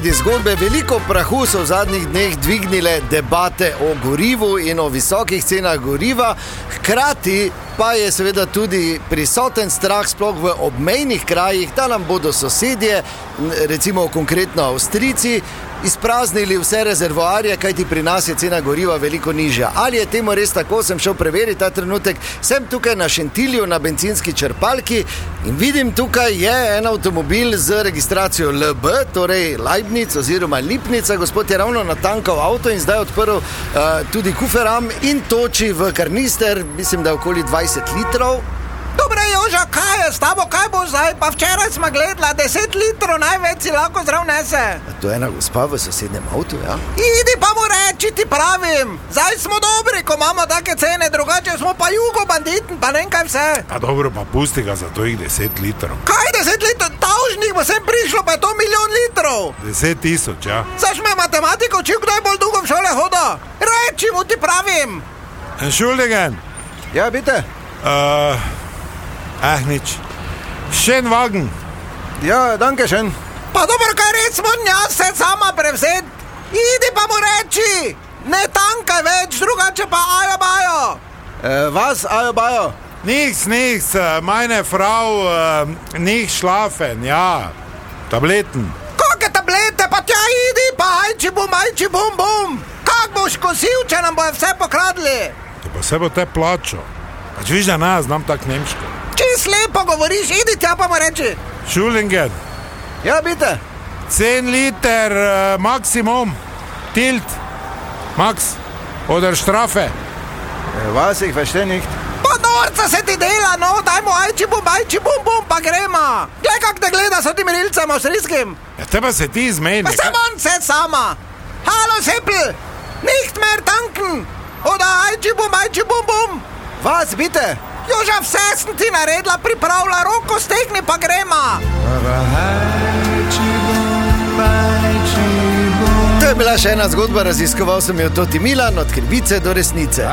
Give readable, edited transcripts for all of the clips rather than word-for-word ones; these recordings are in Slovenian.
Zgodbe veliko prahu so v zadnjih dneh dvignile debate o gorivu in o visokih cenah goriva, hkrati pa je seveda tudi prisoten strah sploh v obmejnih krajih, da nam bodo sosedje, recimo konkretno Avstrijci, izpraznili vse rezervoarje, kajti pri nas je cena goriva veliko nižja. Ali je temu res tako, sem šel preveriti ta trenutek. Sem tukaj na Šentilju na bencinski črpalki in vidim, tukaj je en avtomobil z registracijo LB, torej Leibniz oziroma Lipnica. Gospod je ravno natankal avto in zdaj odprl tudi kuferam in toči v karnister, mislim, da je okoli 20 litrov. Dobre, Joža, kaj je s tabo, kaj bo zdaj? Pa včeraj smo gledala, 10 litrov največ si lahko zdrav nese. To je ena gospa v sosednjem avtu, ja? Idi pa mu reči, ti pravim. Zdaj smo dobri, ko imamo take cene, drugače smo pa jugobanditni, pa ne kaj vse. A dobro, pa pusti ga za to jih 10 litrov. Kaj 10 litrov? Taužnih bo sem prišlo, pa je to 1 milijon litrov. 10 000, ja. Zaš me matematiko učil, kdo je bolj dolgo v šole hoda. Reči mu, ti pravim. Entschuldigen. Ja, bitte. Nič. Schön Wagen. Ja, danke schön. Pa dobro, kaj recimo, jaz se sama prevzet. Idi pa mu reči, ne tankaj več, drugače pa ajo bajo. Was, ajo bajo? Nichts, meine Frau, nicht schlafen, ja. Tabletten. Kakve tablete, pa tja idi, pa ajči bum, bum. Kak boš kosil, če nam bojo vse pokradli? Pa se bo te plačal. Pač viš, da ne, znam tak nemško. Čist lepo govoriš, idi tja pa mu reči. Entschuldigen. Ja, bitte. 10 Liter Maximum. Tilt. Max. Oder Strafe. Was, ich verstehe nicht. Pa norca se ti dela, no, daj mu ajči bum, pa grema. Glej, kak te gleda s tim rilcem avstrijskim. Ja, teba se ti izmeni. Pa sem on se sama. Hallo, Seppel, nicht mehr tanken. Oder ajči bum. Was, bitte? Joža, vse sem ti naredila, pripravila, roko stegni pa grema. To je bila še ena zgodba, raziskoval sem jo Toti Milan, od krivice do resnice.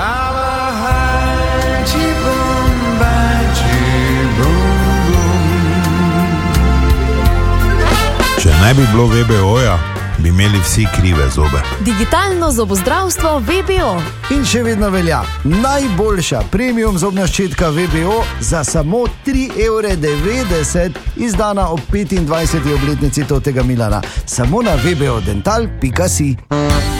Če ne bi bilo VBO-ja, bi imeli vsi krive zobe. Digitalno zobozdravstvo VBO. In še vedno velja najboljša premium zobna ščetka VBO za samo 3,90 €, izdana ob 25. obletnici Totega Milana. Samo na vbodental.si.